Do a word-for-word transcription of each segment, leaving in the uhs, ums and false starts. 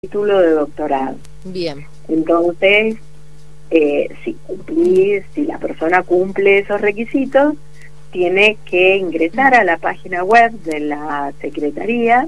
título de doctorado. Bien. Entonces, eh, si cumplís, si la persona cumple esos requisitos, tiene que ingresar a la página web de la Secretaría.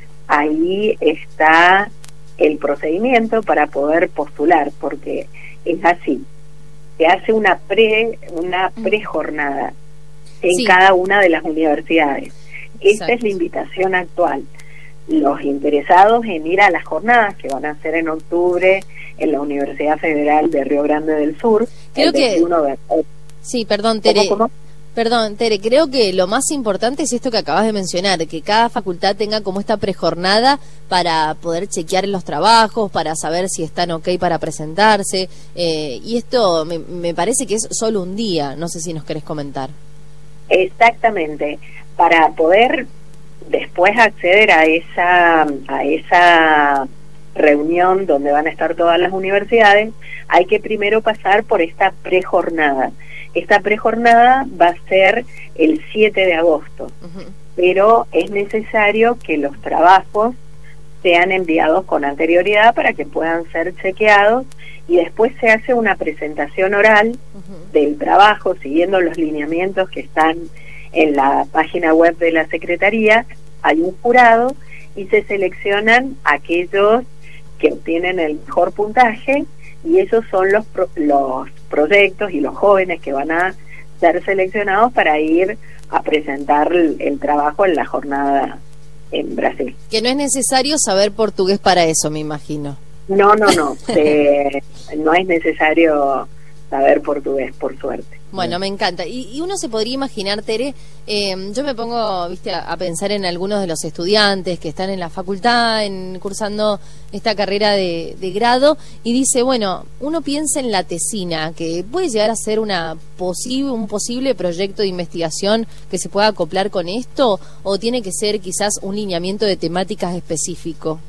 Ahí está el procedimiento para poder postular, porque es así. Se hace una pre una prejornada en Sí. cada una de las universidades. Esta Exacto. es la invitación actual. Los interesados en ir a las jornadas que van a ser en octubre en la Universidad Federal de Río Grande del Sur, Creo el que veintiuno de... Sí, perdón, Tere. ¿Cómo, cómo? Perdón, Tere, creo que lo más importante es esto que acabas de mencionar, que cada facultad tenga como esta prejornada para poder chequear los trabajos, para saber si están ok para presentarse, eh, y esto me, me parece que es solo un día, no sé si nos querés comentar. Exactamente, para poder después acceder a esa a esa reunión donde van a estar todas las universidades, hay que primero pasar por esta prejornada. Esta prejornada va a ser el siete de agosto, uh-huh. pero es necesario que los trabajos sean enviados con anterioridad para que puedan ser chequeados, y después se hace una presentación oral uh-huh. del trabajo siguiendo los lineamientos que están en la página web de la Secretaría. Hay un jurado y se seleccionan aquellos que obtienen el mejor puntaje, y esos son los pro, los proyectos y los jóvenes que van a ser seleccionados para ir a presentar el, el trabajo en la jornada en Brasil. Que no es necesario saber portugués para eso, me imagino. No, no, no. se, no es necesario saber portugués, por suerte. Bueno, me encanta. Y, y uno se podría imaginar, Tere, eh, yo me pongo, viste, a, a pensar en algunos de los estudiantes que están en la facultad, en cursando esta carrera de, de grado, y dice, bueno, uno piensa en la tesina, que puede llegar a ser una posible, un posible proyecto de investigación que se pueda acoplar con esto, o tiene que ser quizás un lineamiento de temáticas específico.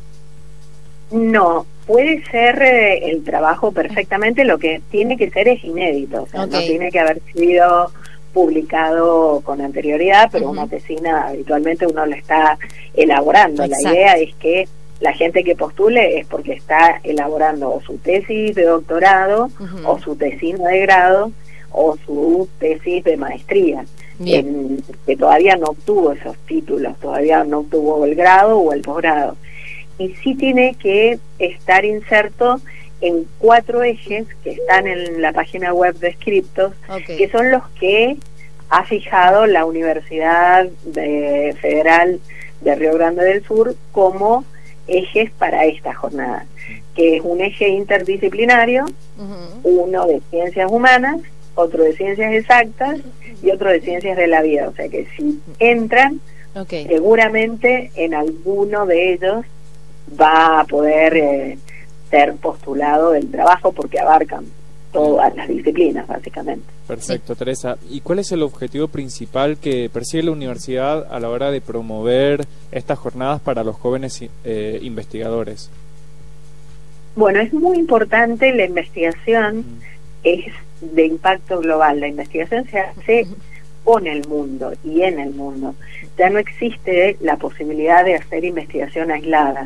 No, puede ser eh, el trabajo perfectamente, lo que tiene que ser es inédito, o sea, okay. no tiene que haber sido publicado con anterioridad, pero uh-huh. una tesina habitualmente uno la está elaborando. Exacto. La idea es que la gente que postule es porque está elaborando o su tesis de doctorado, uh-huh. o su tesina de grado, o su tesis de maestría, en, que todavía no obtuvo esos títulos, todavía no obtuvo el grado o el posgrado. Y sí tiene que estar inserto en cuatro ejes que están en la página web de Scriptos, okay. que son los que ha fijado la Universidad de Federal de Río Grande del Sur como ejes para esta jornada, que es un eje interdisciplinario, uh-huh. uno de ciencias humanas, otro de ciencias exactas y otro de ciencias de la vida. O sea que si entran, okay. seguramente en alguno de ellos va a poder eh, ser postulado el trabajo, porque abarcan todas las disciplinas básicamente. Perfecto, Teresa. ¿Y cuál es el objetivo principal que persigue la universidad a la hora de promover estas jornadas para los jóvenes eh, investigadores? Bueno, es muy importante la investigación, mm. es de impacto global. La investigación se hace con el mundo y en el mundo. Ya no existe la posibilidad de hacer investigación aislada,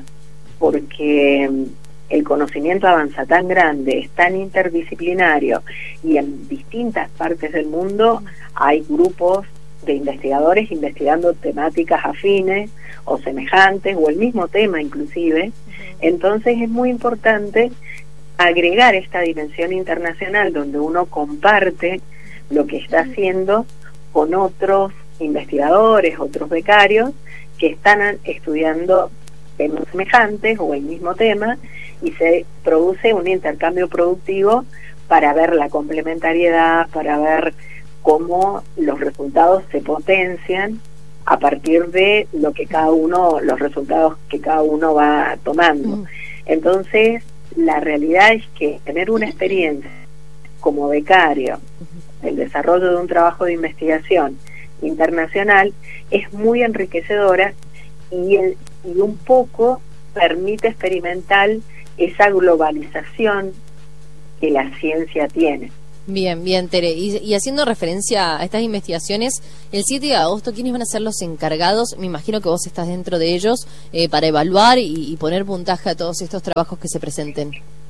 porque el conocimiento avanza tan grande, es tan interdisciplinario, y en distintas partes del mundo hay grupos de investigadores investigando temáticas afines o semejantes, o el mismo tema inclusive. Entonces es muy importante agregar esta dimensión internacional donde uno comparte lo que está haciendo con otros investigadores, otros becarios que están estudiando temas semejantes o el mismo tema, y se produce un intercambio productivo para ver la complementariedad, para ver cómo los resultados se potencian a partir de lo que cada uno, los resultados que cada uno va tomando. Entonces, la realidad es que tener una experiencia como becario, el desarrollo de un trabajo de investigación internacional, es muy enriquecedora, y, el, y un poco permite experimentar esa globalización que la ciencia tiene. Bien, bien, Tere. Y, y haciendo referencia a estas investigaciones, el siete de agosto, ¿quiénes van a ser los encargados? Me imagino que vos estás dentro de ellos, eh, para evaluar y, y poner puntaje a todos estos trabajos que se presenten.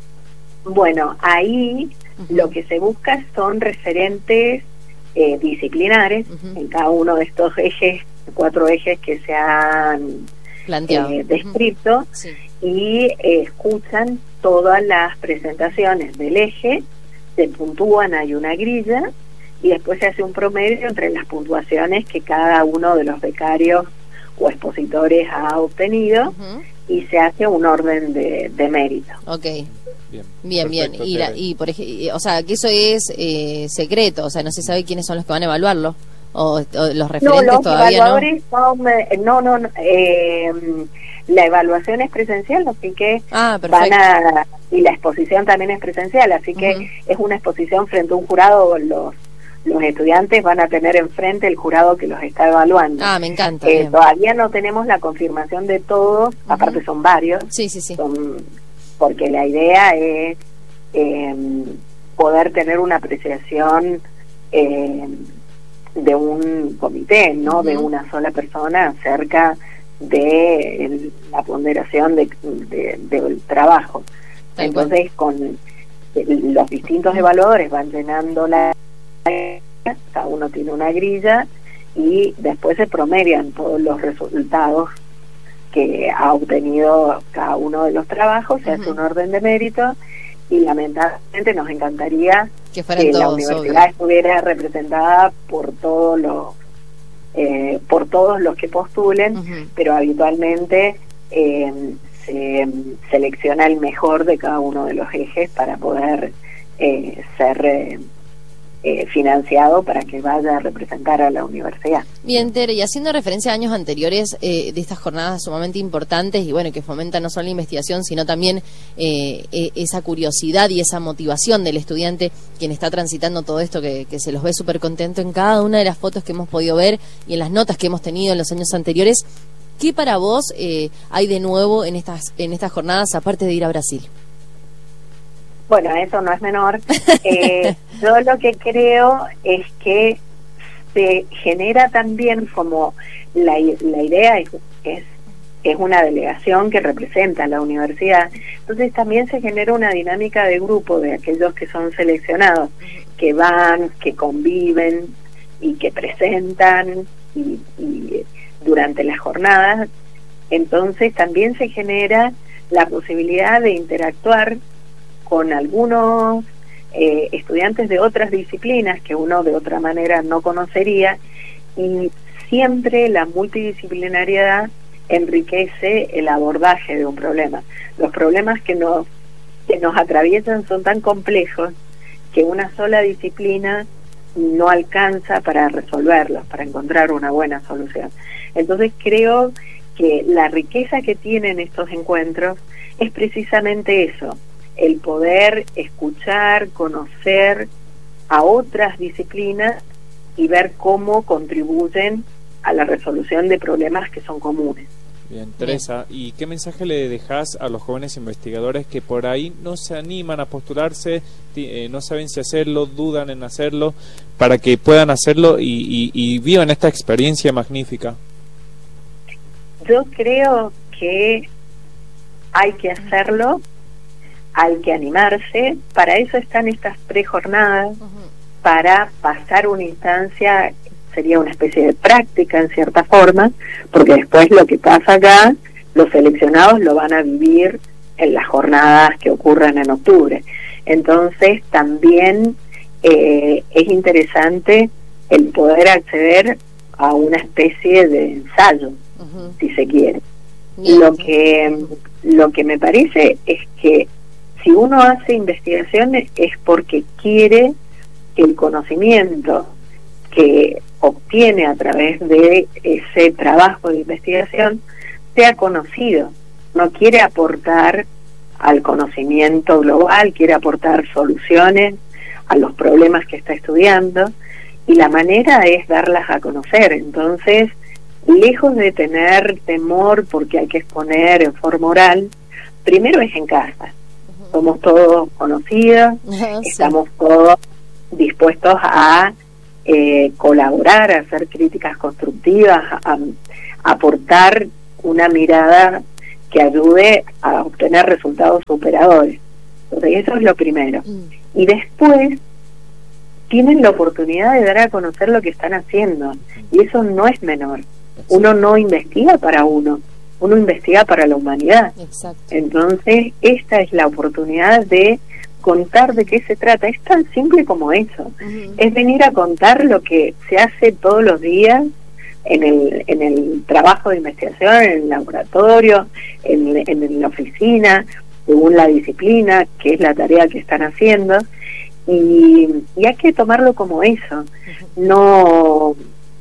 Bueno, ahí uh-huh. lo que se busca son referentes eh, disciplinares uh-huh. en cada uno de estos ejes, cuatro ejes que se han planteado, eh, descrito, uh-huh. sí. y eh, escuchan todas las presentaciones del eje, se puntúan, hay una grilla y después se hace un promedio entre las puntuaciones que cada uno de los becarios o expositores ha obtenido uh-huh. y se hace un orden de, de mérito. Ok, bien, bien, bien. Y, la, y por ejemplo, o sea, que eso es eh, secreto, o sea, no se sabe quiénes son los que van a evaluarlo o, o los referentes no, los todavía evaluadores no. Son, no, no, no eh, la evaluación es presencial, así que ah, van a, y la exposición también es presencial, así que uh-huh. es una exposición frente a un jurado. Los los estudiantes van a tener enfrente el jurado que los está evaluando. Ah, me encanta. Eh, todavía no tenemos la confirmación de todos, uh-huh. aparte son varios. Sí, sí, sí. Son, porque la idea es eh, poder tener una apreciación eh, de un comité, no uh-huh. de una sola persona acerca de el, la ponderación de, de, del trabajo. Tal Entonces, cual. con el, los distintos uh-huh. evaluadores van llenando la... cada uno tiene una grilla y después se promedian todos los resultados que ha obtenido cada uno de los trabajos, se uh-huh. hace un orden de mérito y lamentablemente nos encantaría que, que la universidad obvio. estuviera representada por todos los eh, por todos los que postulen, uh-huh. pero habitualmente eh, se selecciona el mejor de cada uno de los ejes para poder eh, ser eh, Eh, financiado para que vaya a representar a la universidad. Bien, Tere, y haciendo referencia a años anteriores eh, de estas jornadas sumamente importantes y bueno, que fomentan no solo la investigación, sino también eh, eh, esa curiosidad y esa motivación del estudiante quien está transitando todo esto, que, que se los ve súper contento en cada una de las fotos que hemos podido ver y en las notas que hemos tenido en los años anteriores. ¿Qué para vos eh, hay de nuevo en estas, en estas jornadas, aparte de ir a Brasil? Bueno, eso no es menor. Eh, yo lo que creo es que se genera también como la, la idea es, es, es una delegación que representa a la universidad, entonces también se genera una dinámica de grupo de aquellos que son seleccionados, que van, que conviven y que presentan y, y durante las jornadas, entonces también se genera la posibilidad de interactuar con algunos eh, estudiantes de otras disciplinas que uno de otra manera no conocería, y siempre la multidisciplinariedad enriquece el abordaje de un problema. Los problemas que nos, que nos atraviesan son tan complejos que una sola disciplina no alcanza para resolverlos, para encontrar una buena solución. Entonces creo que la riqueza que tienen estos encuentros es precisamente eso, el poder escuchar, conocer a otras disciplinas y ver cómo contribuyen a la resolución de problemas que son comunes. Bien, Teresa, ¿y qué mensaje le dejás a los jóvenes investigadores que por ahí no se animan a postularse, eh, no saben si hacerlo, dudan en hacerlo, para que puedan hacerlo y, y, y vivan esta experiencia magnífica? Yo creo que hay que hacerlo, hay que animarse, para eso están estas prejornadas, uh-huh. para pasar una instancia, sería una especie de práctica en cierta forma, porque después lo que pasa acá, los seleccionados lo van a vivir en las jornadas que ocurran en octubre. Entonces también eh, es interesante el poder acceder a una especie de ensayo, uh-huh. si se quiere. Bien. Lo que, lo que me parece es que si uno hace investigaciones es porque quiere que el conocimiento que obtiene a través de ese trabajo de investigación sea conocido. No quiere aportar al conocimiento global, quiere aportar soluciones a los problemas que está estudiando, y la manera es darlas a conocer. Entonces, lejos de tener temor porque hay que exponer en forma oral, primero es en casa. Somos todos conocidos, uh-huh, estamos sí. todos dispuestos a eh, colaborar, a hacer críticas constructivas, a, a aportar una mirada que ayude a obtener resultados superadores. Entonces eso es lo primero. Mm. Y después tienen la oportunidad de dar a conocer lo que están haciendo, y eso no es menor. Uno no investiga para uno, uno investiga para la humanidad. Exacto. Entonces esta es la oportunidad de contar de qué se trata. Es tan simple como eso. Uh-huh. Es venir a contar lo que se hace todos los días en el en el trabajo de investigación, en el laboratorio, en, en la oficina, según la disciplina, que es la tarea que están haciendo, y, y hay que tomarlo como eso, no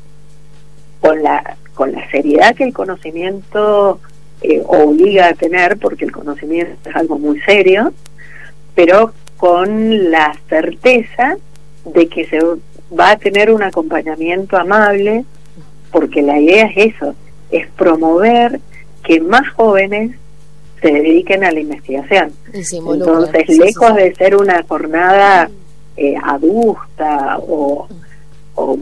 con la con la seriedad que el conocimiento eh, obliga a tener, porque el conocimiento es algo muy serio, pero con la certeza de que se va a tener un acompañamiento amable, porque la idea es eso, es promover que más jóvenes se dediquen a la investigación. Entonces, sí, lejos sí, sí. de ser una jornada eh, adusta o, o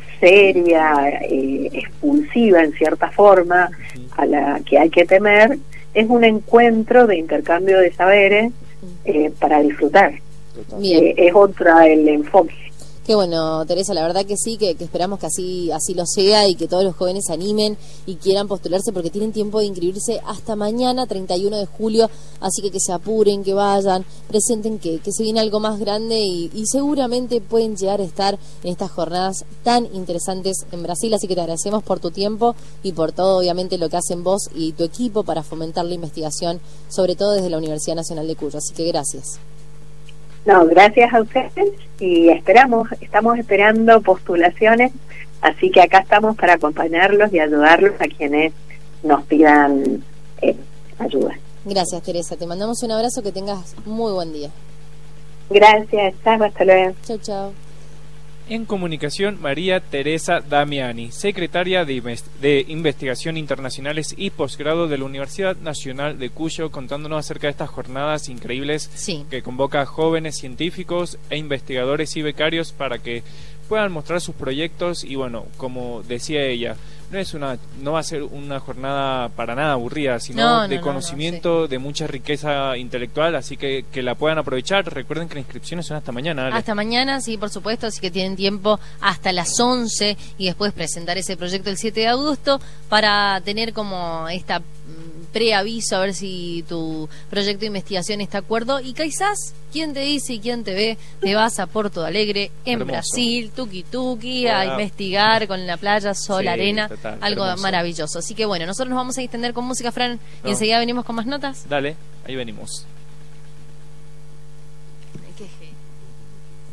seria, eh, expulsiva en cierta forma, a la que hay que temer, es un encuentro de intercambio de saberes eh, para disfrutar. Eh, es otra el enfoque. Qué bueno, Teresa, la verdad que sí, que, que esperamos que así así lo sea y que todos los jóvenes se animen y quieran postularse, porque tienen tiempo de inscribirse hasta mañana, treinta y uno de julio, así que que se apuren, que vayan, presenten que, que se viene algo más grande y, y seguramente pueden llegar a estar en estas jornadas tan interesantes en Brasil, así que te agradecemos por tu tiempo y por todo, obviamente, lo que hacen vos y tu equipo para fomentar la investigación, sobre todo desde la Universidad Nacional de Cuyo, así que gracias. No, gracias a ustedes y esperamos, estamos esperando postulaciones, así que acá estamos para acompañarlos y ayudarlos a quienes nos pidan eh, ayuda. Gracias, Teresa, te mandamos un abrazo, que tengas muy buen día. Gracias, chao, hasta luego. Chao, chao. En comunicación, María Teresa Damiani, secretaria de, Invest- de Investigación Internacionales y Posgrado de la Universidad Nacional de Cuyo, contándonos acerca de estas jornadas increíbles sí. que convoca a jóvenes científicos e investigadores y becarios para que puedan mostrar sus proyectos. Y bueno, como decía ella, no es una no va a ser una jornada para nada aburrida, sino no, no, de no, conocimiento, no, sí. de mucha riqueza intelectual, así que que la puedan aprovechar. Recuerden que las inscripciones son hasta mañana, ¿vale? Hasta mañana, sí, por supuesto, así que tienen tiempo hasta las once y después presentar ese proyecto el siete de agosto para tener como esta preaviso a ver si tu proyecto de investigación está de acuerdo, y quizás, quién te dice y quién te ve, te vas a Porto Alegre, en hermoso. Brasil, tuki tuki, a investigar con la playa, sol, sí, arena, total, algo hermoso. Maravilloso. Así que bueno, nosotros nos vamos a extender con música, Fran, no. y enseguida venimos con más notas. Dale, ahí venimos. Qué